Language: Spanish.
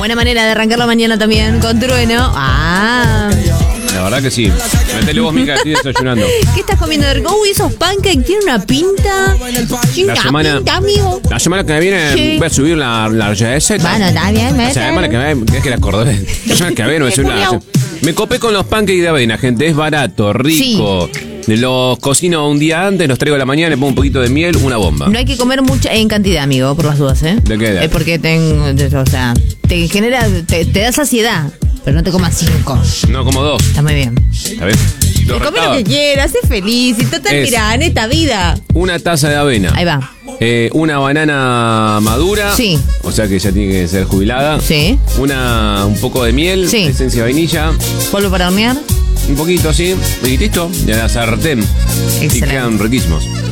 Buena manera de arrancar la mañana también, con trueno. La verdad que sí. Metele vos, Mica, estoy desayunando. ¿Qué estás comiendo? Esos pancakes tienen una pinta. Pinta, amigo. La semana que viene voy a subir la receta. Bueno, está bien, La semana que viene, es que la acordé. La semana que viene voy a subir Me copé con los pancakes de avena, gente. Es barato, rico. Sí. Los cocino un día antes, los traigo a la mañana, le pongo un poquito de miel, una bomba. No hay que comer mucha en cantidad, amigo, por las dudas, ¿eh? ¿De qué? Es porque te genera, te da saciedad, pero no te comas 5. No, como 2. Está muy bien. ¿Está bien? Come lo que quieras, sé feliz. Y total, mirá, en esta vida. Una taza de avena. Ahí va. Una banana madura. Sí. O sea que ya tiene que ser jubilada. Sí. Un poco de miel. Sí. Esencia de vainilla. Polvo para hornear. Un poquito así. Y listo. Y a la sartén. Excelente. Y quedan riquísimos.